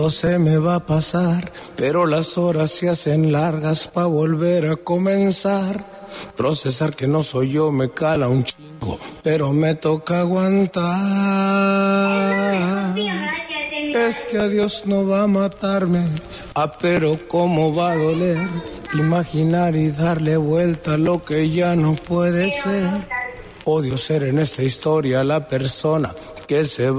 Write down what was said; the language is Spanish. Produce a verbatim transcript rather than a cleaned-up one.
Se me va a pasar, pero las horas se hacen largas pa' volver a comenzar. Procesar que no soy yo me cala un chingo, pero me toca aguantar. Este adiós no va a matarme, ah, pero cómo va a doler. Imaginar y darle vuelta a lo que ya no puede ser. Odio ser en esta historia la persona que se va.